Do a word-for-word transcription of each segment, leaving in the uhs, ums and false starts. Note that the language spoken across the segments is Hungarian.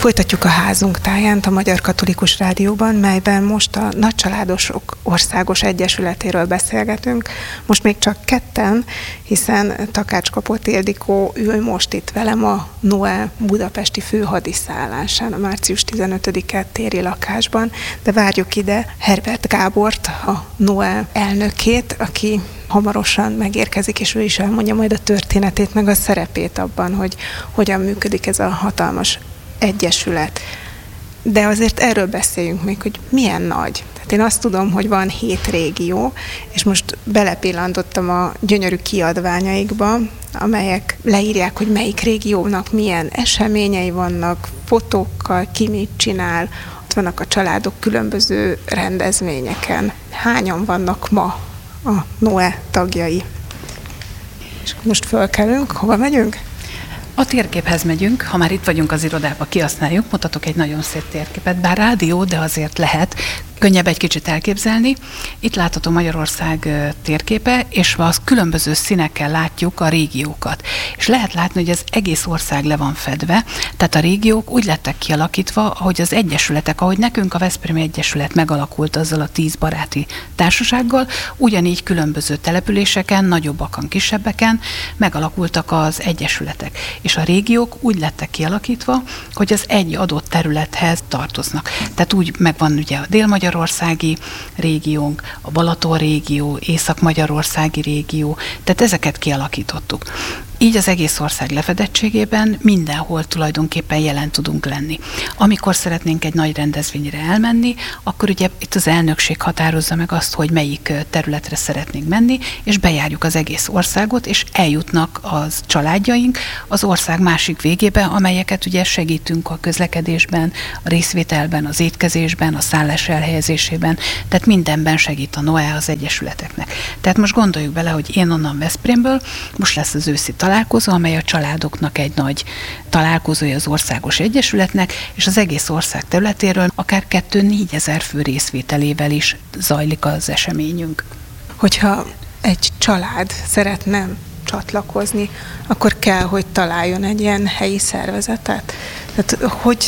Folytatjuk a Házunk táján a Magyar Katolikus Rádióban, melyben most a Nagycsaládosok Országos Egyesületéről beszélgetünk. Most még csak ketten, hiszen Takács Kapott Ildikó ül most itt velem a Noe budapesti főhadiszállásán, a március tizenötödike téri lakásban, de várjuk ide Herbert Gábort, a Noe elnökét, aki hamarosan megérkezik, és ő is elmondja majd a történetét, meg a szerepét abban, hogy hogyan működik ez a hatalmas egyesület. De azért erről beszéljünk még, hogy milyen nagy. Tehát én azt tudom, hogy van hét régió, és most belepillantottam a gyönyörű kiadványaikba, amelyek leírják, hogy melyik régiónak milyen eseményei vannak, fotókkal, ki mit csinál, ott vannak a családok különböző rendezvényeken. Hányan vannak ma a Noe tagjai? És most fölkelünk, hova megyünk? A térképhez megyünk, ha már itt vagyunk az irodába, kihasználjuk, mutatok egy nagyon szép térképet, bár rádió, de azért lehet, könnyebb egy kicsit elképzelni. Itt látható Magyarország térképe, és az különböző színekkel látjuk a régiókat. És lehet látni, hogy az egész ország le van fedve, tehát a régiók úgy lettek kialakítva, ahogy az egyesületek, ahogy nekünk a Veszprémi Egyesület megalakult azzal a tíz baráti társasággal, ugyanígy különböző településeken, nagyobbakon, kisebbeken megalakultak az egyesületek. És a régiók úgy lettek kialakítva, hogy az egy adott területhez tartoznak. Tehát úgy megvan ugye a dél-magyarországi régiónk, a Balaton régió, észak-magyarországi régió, tehát ezeket kialakítottuk. Így az egész ország lefedettségében mindenhol tulajdonképpen jelen tudunk lenni. Amikor szeretnénk egy nagy rendezvényre elmenni, akkor ugye itt az elnökség határozza meg azt, hogy melyik területre szeretnénk menni, és bejárjuk az egész országot, és eljutnak az családjaink az ország másik végébe, amelyeket ugye segítünk a közlekedésben, a részvételben, az étkezésben, a szállás elhelyezésében, tehát mindenben segít a Noe az egyesületeknek. Tehát most gondoljuk bele, hogy én onnan Veszprémből, most lesz az őszi találkozó, amely a családoknak egy nagy találkozója az Országos Egyesületnek, és az egész ország területéről akár kettő-négyezer fő részvételével is zajlik az eseményünk. Hogyha egy család szeretne csatlakozni, akkor kell, hogy találjon egy ilyen helyi szervezetet. Tehát hogy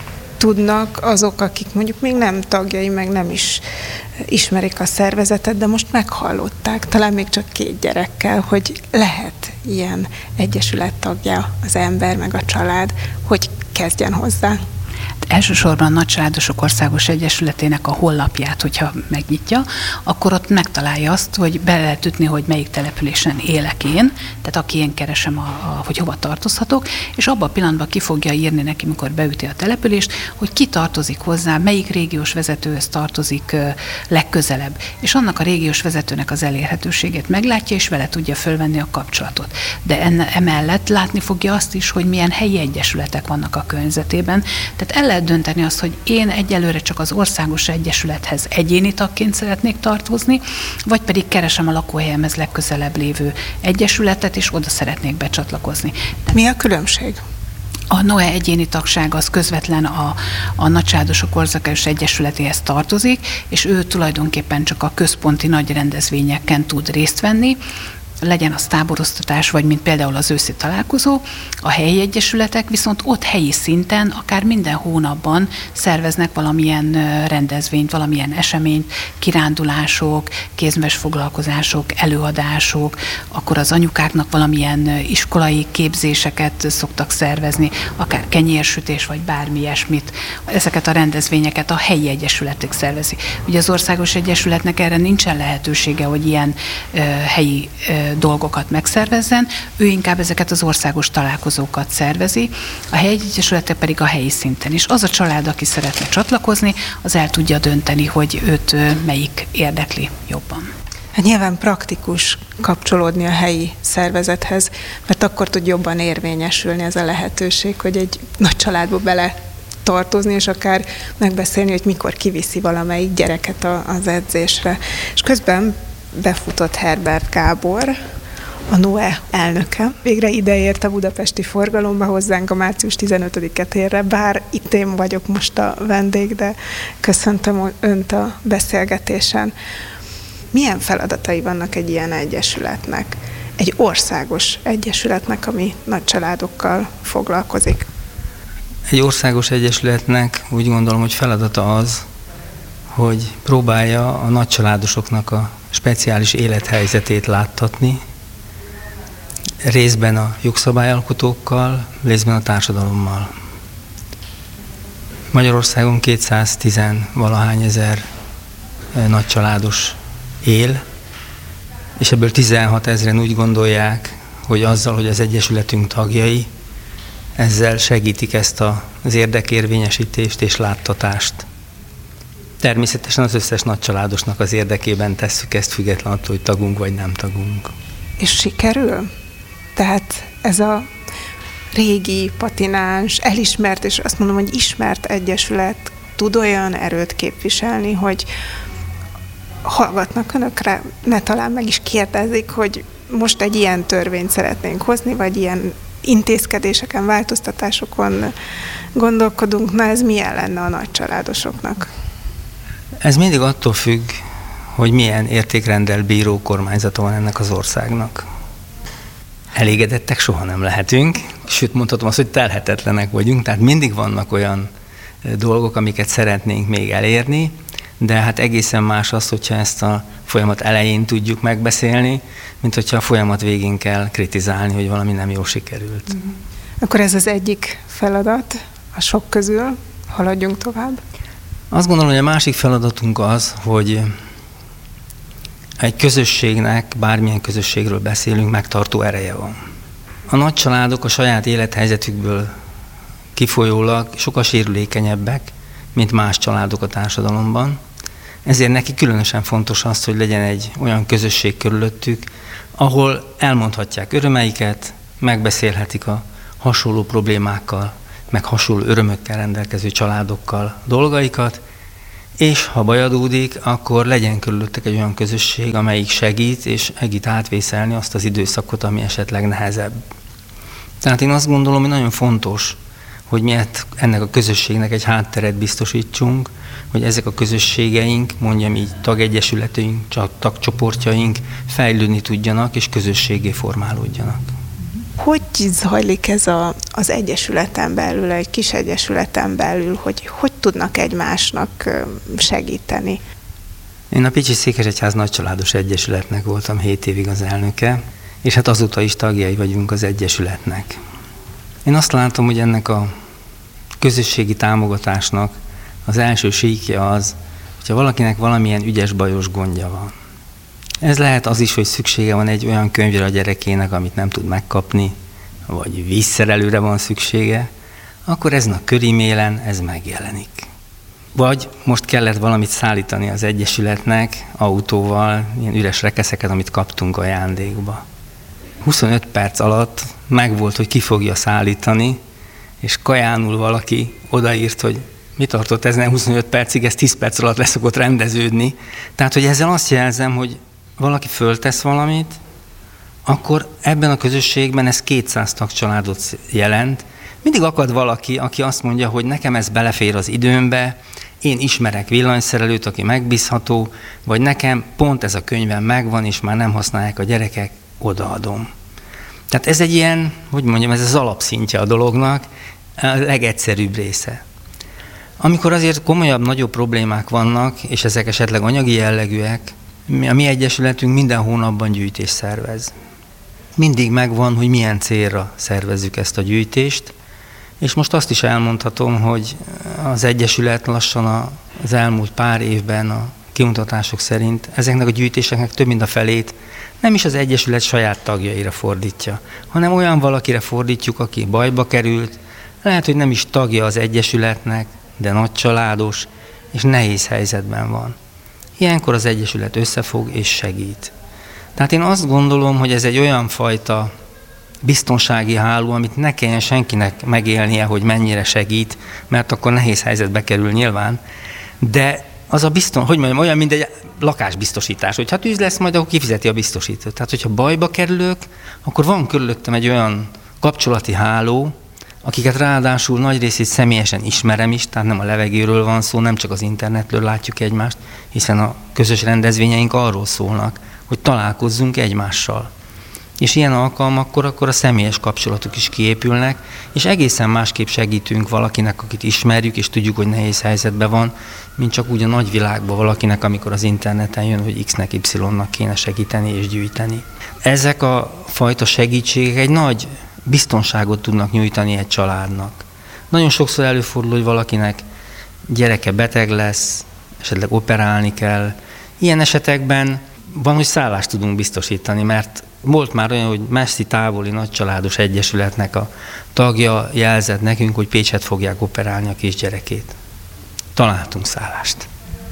tudnak azok, akik mondjuk még nem tagjai, meg nem is ismerik a szervezetet, de most meghallották, talán még csak két gyerekkel, hogy lehet ilyen egyesület tagja az ember, meg a család, hogy kezdjen hozzá. Elsősorban a Nagycsaládosok Országos Egyesületének a honlapját, hogyha megnyitja, akkor ott megtalálja azt, hogy be lehet ütni, hogy melyik településen élek én, tehát aki én keresem, a, a, hogy hova tartozhatok, és abban a pillanatban ki fogja írni neki, mikor beüti a települést, hogy ki tartozik hozzá, melyik régiós vezetőhöz tartozik ö, legközelebb. És annak a régiós vezetőnek az elérhetőségét meglátja, és vele tudja fölvenni a kapcsolatot. De enne, emellett látni fogja azt is, hogy milyen helyi egyesületek vannak a környezetében. Tehát el lehet dönteni azt, hogy én egyelőre csak az Országos Egyesülethez egyéni tagként szeretnék tartozni, vagy pedig keresem a lakóhelyemhez legközelebb lévő egyesületet, és oda szeretnék becsatlakozni. Mi a különbség? A Noe egyéni tagság az közvetlen a, a Nagycsaládosok Országos Egyesületéhez tartozik, és ő tulajdonképpen csak a központi nagy rendezvényeken tud részt venni, legyen az táboroztatás, vagy mint például az őszi találkozó, a helyi egyesületek viszont ott helyi szinten, akár minden hónapban szerveznek valamilyen rendezvényt, valamilyen eseményt, kirándulások, kézműves foglalkozások, előadások, akkor az anyukáknak valamilyen iskolai képzéseket szoktak szervezni, akár kenyérsütés, vagy bármi ilyesmit. Ezeket a rendezvényeket a helyi egyesületek szervezi. Ugye az Országos Egyesületnek erre nincsen lehetősége, hogy ilyen uh, helyi uh, dolgokat megszervezzen, ő inkább ezeket az országos találkozókat szervezi, a helyi egyesületek pedig a helyi szinten is. Az a család, aki szeretne csatlakozni, az el tudja dönteni, hogy őt melyik érdekli jobban. Hát nyilván praktikus kapcsolódni a helyi szervezethez, mert akkor tud jobban érvényesülni ez a lehetőség, hogy egy nagy családba bele tartozni, és akár megbeszélni, hogy mikor kiviszi valamelyik gyereket az edzésre. És közben befutott Herbert Gábor, a Noe elnöke. Végre ideért a budapesti forgalomba hozzánk a március tizenötödike térre, bár itt én vagyok most a vendég, de köszöntöm Önt a beszélgetésen. Milyen feladatai vannak egy ilyen egyesületnek? Egy országos egyesületnek, ami nagy családokkal foglalkozik? Egy országos egyesületnek úgy gondolom, hogy feladata az, hogy próbálja a nagycsaládosoknak a speciális élethelyzetét láttatni, részben a jogszabályalkotókkal, részben a társadalommal. Magyarországon kétszáztíz valahány ezer nagycsaládos él, és ebből tizenhat ezren úgy gondolják, hogy azzal, hogy az egyesületünk tagjai, ezzel segítik ezt az érdekérvényesítést és láttatást. Természetesen az összes nagycsaládosnak az érdekében tesszük ezt, függetlenül attól, hogy tagunk vagy nem tagunk. És sikerül? Tehát ez a régi, patináns, elismert, és azt mondom, hogy ismert egyesület tud olyan erőt képviselni, hogy hallgatnak önökre, ne talán meg is kérdezik, hogy most egy ilyen törvényt szeretnénk hozni, vagy ilyen intézkedéseken, változtatásokon gondolkodunk, na ez milyen lenne a nagycsaládosoknak? Ez mindig attól függ, hogy milyen értékrenddel bíró kormányzata van ennek az országnak. Elégedettek soha nem lehetünk, sőt mondhatom azt, hogy telhetetlenek vagyunk, tehát mindig vannak olyan dolgok, amiket szeretnénk még elérni, de hát egészen más az, hogyha ezt a folyamat elején tudjuk megbeszélni, mint hogyha a folyamat végén kell kritizálni, hogy valami nem jól sikerült. Akkor ez az egyik feladat a sok közül, haladjunk tovább. Azt gondolom, hogy a másik feladatunk az, hogy egy közösségnek, bármilyen közösségről beszélünk, megtartó ereje van. A nagy családok a saját élethelyzetükből kifolyólag sokkal sérülékenyebbek, mint más családok a társadalomban. Ezért neki különösen fontos az, hogy legyen egy olyan közösség körülöttük, ahol elmondhatják örömeiket, megbeszélhetik a hasonló problémákkal, meg hasonló örömökkel rendelkező családokkal dolgaikat, és ha baj adódik, akkor legyen körülöttek egy olyan közösség, amelyik segít, és segít átvészelni azt az időszakot, ami esetleg nehezebb. Tehát én azt gondolom, hogy nagyon fontos, hogy mi ennek a közösségnek egy hátteret biztosítsunk, hogy ezek a közösségeink, mondjam így, tagegyesületeink, csak tagcsoportjaink fejlődni tudjanak, és közösségé formálódjanak. Hogy zajlik ez a, az egyesületen belül, egy kis egyesületen belül, hogy hogy tudnak egymásnak segíteni? Én a Pécsi Székesegyház Nagycsaládos Egyesületnek voltam hét évig az elnöke, és hát azóta is tagjai vagyunk az egyesületnek. Én azt látom, hogy ennek a közösségi támogatásnak az első síkja az, hogyha valakinek valamilyen ügyes-bajos gondja van. Ez lehet az is, hogy szüksége van egy olyan könyvre a gyerekének, amit nem tud megkapni, vagy vízszerelőre van szüksége, akkor ezen a körímélen ez megjelenik. Vagy most kellett valamit szállítani az egyesületnek autóval, ilyen üres rekeszeket, amit kaptunk ajándékba. huszonöt perc alatt megvolt, hogy ki fogja szállítani, és kajánul valaki odaírt, hogy mi tartott ezen huszonöt percig, ez tíz perc alatt leszokott rendeződni. Tehát, hogy ezzel azt jelzem, hogy valaki föltesz valamit, akkor ebben a közösségben ez kétszáz tagcsaládot jelent. Mindig akad valaki, aki azt mondja, hogy nekem ez belefér az időmbe, én ismerek villanyszerelőt, aki megbízható, vagy nekem pont ez a könyvem megvan, és már nem használják a gyerekek, odaadom. Tehát ez egy ilyen, hogy mondjam, ez az alapszintje a dolognak, a legegyszerűbb része. Amikor azért komolyabb, nagyobb problémák vannak, és ezek esetleg anyagi jellegűek, a mi egyesületünk minden hónapban gyűjtést szervez. Mindig megvan, hogy milyen célra szervezzük ezt a gyűjtést, és most azt is elmondhatom, hogy az egyesület lassan az elmúlt pár évben a kimutatások szerint ezeknek a gyűjtéseknek több mint a felét nem is az egyesület saját tagjaira fordítja, hanem olyan valakire fordítjuk, aki bajba került, lehet, hogy nem is tagja az egyesületnek, de nagycsaládos, és nehéz helyzetben van. Ilyenkor az egyesület összefog és segít. Tehát én azt gondolom, hogy ez egy olyan fajta biztonsági háló, amit ne kelljen senkinek megélnie, hogy mennyire segít, mert akkor nehéz helyzetbe kerül nyilván, de az a bizton, hogy mondjam, olyan, mint egy lakásbiztosítás, hogy ha tűz lesz, majd akkor kifizeti a biztosítót. Tehát, hogyha bajba kerülök, akkor van körülöttem egy olyan kapcsolati háló, akiket ráadásul nagy részét személyesen ismerem is, tehát nem a levegőről van szó, nem csak az internetről látjuk egymást, hiszen a közös rendezvényeink arról szólnak, hogy találkozzunk egymással. És ilyen alkalmakkor akkor a személyes kapcsolatok is kiépülnek, és egészen másképp segítünk valakinek, akit ismerjük, és tudjuk, hogy nehéz helyzetben van, mint csak úgy a nagyvilágban valakinek, amikor az interneten jön, hogy X-nek, Y-nak kéne segíteni és gyűjteni. Ezek a fajta segítségek egy nagy biztonságot tudnak nyújtani egy családnak. Nagyon sokszor előfordul, hogy valakinek gyereke beteg lesz, esetleg operálni kell. Ilyen esetekben van, hogy szállást tudunk biztosítani, mert volt már olyan, hogy messzi távoli nagycsaládos egyesületnek a tagja jelzett nekünk, hogy Pécset fogják operálni a kisgyerekét. Találtunk szállást.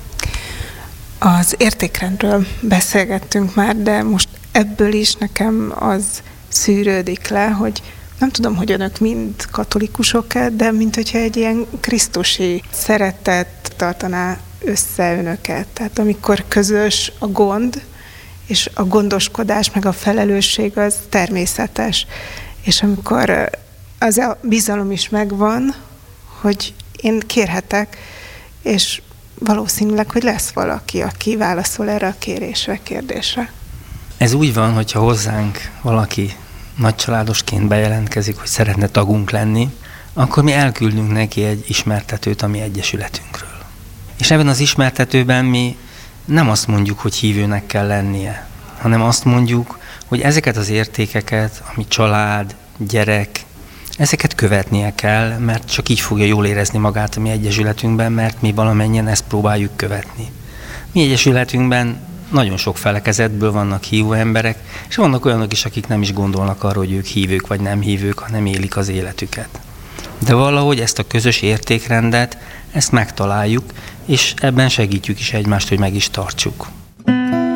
Az értékrendről beszélgettünk már, de most ebből is nekem az szűrődik le, hogy nem tudom, hogy önök mind katolikusok-e, de mint hogyha egy ilyen krisztusi szeretet tartaná össze önöket. Tehát amikor közös a gond, és a gondoskodás, meg a felelősség az természetes. És amikor az a bizalom is megvan, hogy én kérhetek, és valószínűleg, hogy lesz valaki, aki válaszol erre a kérésre, kérdésre. Ez úgy van, hogyha hozzánk valaki nagycsaládosként bejelentkezik, hogy szeretne tagunk lenni, akkor mi elküldünk neki egy ismertetőt a mi egyesületünkről. És ebben az ismertetőben mi nem azt mondjuk, hogy hívőnek kell lennie, hanem azt mondjuk, hogy ezeket az értékeket, ami család, gyerek, ezeket követnie kell, mert csak így fogja jól érezni magát a mi egyesületünkben, mert mi valamennyien ezt próbáljuk követni. Mi egyesületünkben nagyon sok felekezetből vannak hívó emberek, és vannak olyanok is, akik nem is gondolnak arra, hogy ők hívők vagy nem hívők, hanem élik az életüket. De valahogy ezt a közös értékrendet, ezt megtaláljuk, és ebben segítjük is egymást, hogy meg is tartsuk.